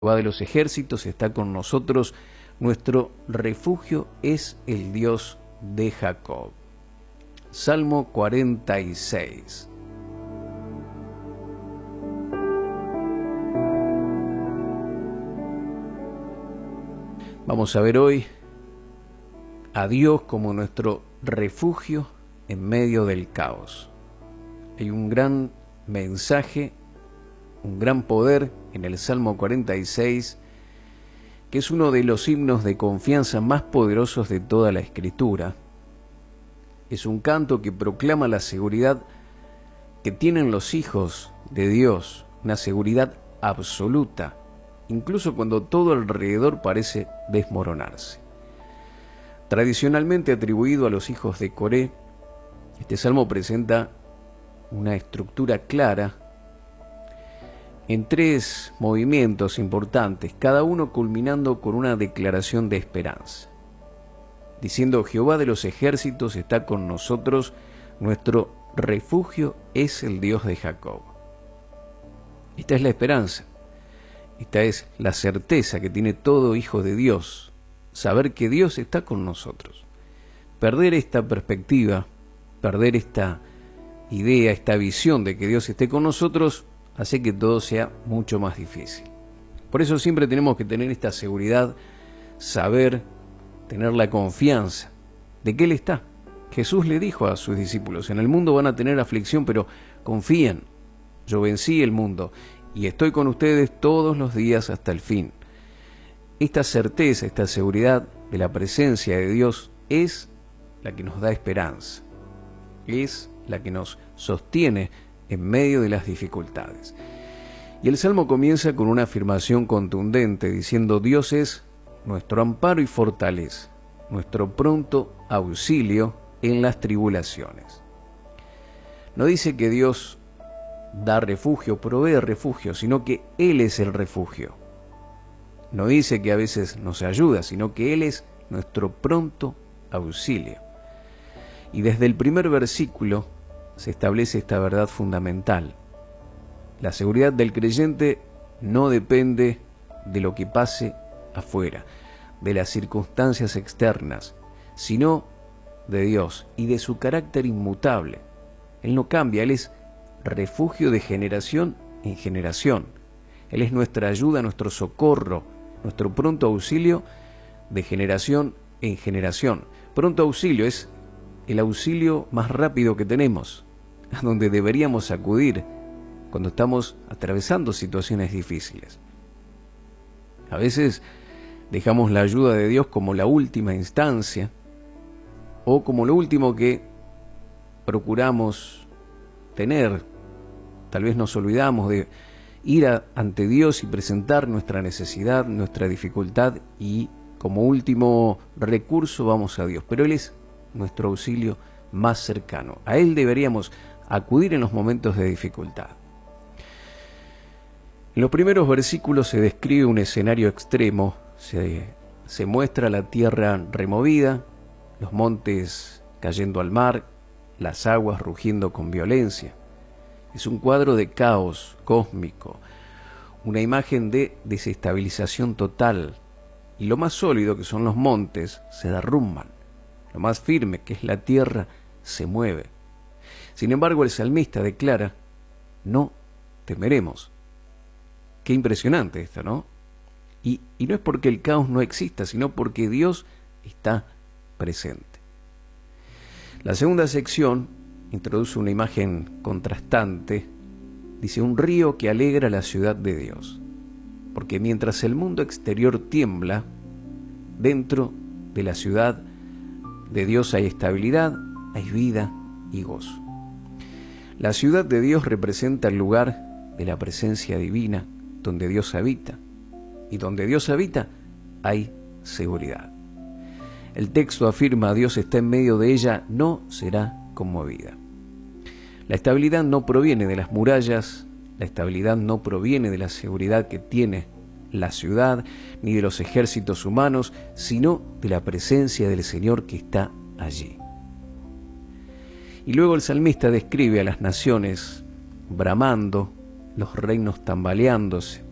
Jehová de los ejércitos está con nosotros, nuestro refugio es el Dios de Jacob. Salmo 46. Vamos a ver hoy a Dios como nuestro refugio en medio del caos. Hay un gran mensaje, un gran poder en el Salmo 46, que es uno de los himnos de confianza más poderosos de toda la Escritura. Es un canto que proclama la seguridad que tienen los hijos de Dios, una seguridad absoluta, incluso cuando todo alrededor parece desmoronarse. Tradicionalmente atribuido a los hijos de Coré, este salmo presenta una estructura clara en tres movimientos importantes, cada uno culminando con una declaración de esperanza, diciendo: Jehová de los ejércitos está con nosotros, nuestro refugio es el Dios de Jacob. Esta es la esperanza, esta es la certeza que tiene todo hijo de Dios, saber que Dios está con nosotros. Perder esta perspectiva, perder esta idea, esta visión de que Dios esté con nosotros, hace que todo sea mucho más difícil. Por eso siempre tenemos que tener esta seguridad, saber, tener la confianza de que Él está. Jesús le dijo a sus discípulos: en el mundo van a tener aflicción, pero confíen, yo vencí el mundo y estoy con ustedes todos los días hasta el fin. Esta certeza, esta seguridad de la presencia de Dios es la que nos da esperanza, es la que nos sostiene en medio de las dificultades. Y el Salmo comienza con una afirmación contundente, diciendo: Dios es nuestro amparo y fortaleza, nuestro pronto auxilio en las tribulaciones. No dice que Dios da refugio, provee refugio, sino que Él es el refugio. No dice que a veces nos ayuda, sino que Él es nuestro pronto auxilio. Y desde el primer versículo se establece esta verdad fundamental. La seguridad del creyente no depende de lo que pase afuera, de las circunstancias externas, sino de Dios y de su carácter inmutable. Él no cambia, Él es refugio de generación en generación. Él es nuestra ayuda, nuestro socorro, nuestro pronto auxilio de generación en generación. Pronto auxilio es el auxilio más rápido que tenemos, a donde deberíamos acudir cuando estamos atravesando situaciones difíciles. A veces dejamos la ayuda de Dios como la última instancia o como lo último que procuramos tener. Tal vez nos olvidamos de ir ante Dios y presentar nuestra necesidad, nuestra dificultad, y como último recurso vamos a Dios. Pero Él es nuestro auxilio más cercano. A Él deberíamos acudir en los momentos de dificultad. En los primeros versículos se describe un escenario extremo. Se muestra la tierra removida, los montes cayendo al mar, las aguas rugiendo con violencia. Es un cuadro de caos cósmico, una imagen de desestabilización total. Y lo más sólido, que son los montes, se derrumban. Lo más firme, que es la tierra, se mueve. Sin embargo, el salmista declara: no temeremos. Qué impresionante esto, ¿no? Y no es porque el caos no exista, sino porque Dios está presente. La segunda sección introduce una imagen contrastante. Dice: un río que alegra la ciudad de Dios. Porque mientras el mundo exterior tiembla, dentro de la ciudad de Dios hay estabilidad, hay vida y gozo. La ciudad de Dios representa el lugar de la presencia divina, donde Dios habita. Y donde Dios habita hay seguridad. El texto afirma: Dios está en medio de ella, no será conmovida. La estabilidad no proviene de las murallas, la estabilidad no proviene de la seguridad que tiene la ciudad, ni de los ejércitos humanos, sino de la presencia del Señor que está allí. Y luego el salmista describe a las naciones bramando, los reinos tambaleándose.